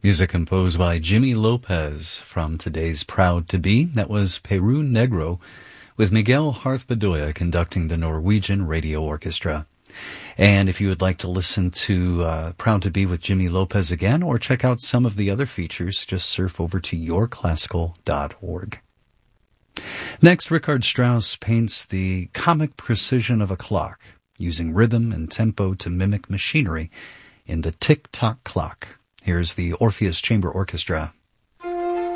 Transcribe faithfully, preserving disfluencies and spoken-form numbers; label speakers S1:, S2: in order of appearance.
S1: Music composed by Jimmy Lopez from today's Proud to Be. That was Peru Negro with Miguel Harth-Bedoya conducting the Norwegian Radio Orchestra. And if you would like to listen to uh, Proud to Be with Jimmy Lopez again or check out some of the other features, just surf over to your classical dot org. Next, Richard Strauss paints the comic precision of a clock, using rhythm and tempo to mimic machinery in the tick-tock clock. Here's the Orpheus Chamber Orchestra.